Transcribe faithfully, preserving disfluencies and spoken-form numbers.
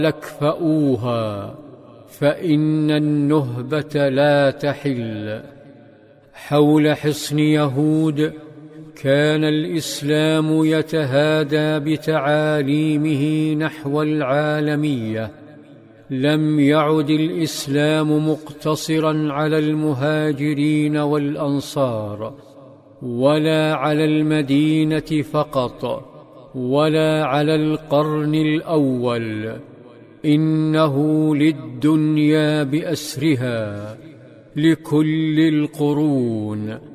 اكفؤوها فإن النهبة لا تحل. حول حصن يهود كان الإسلام يتهادى بتعاليمه نحو العالمية. لم يعد الإسلام مقتصرا على المهاجرين والأنصار، ولا على المدينة فقط، ولا على القرن الأول. إنه للدنيا بأسرها، لكل القرون.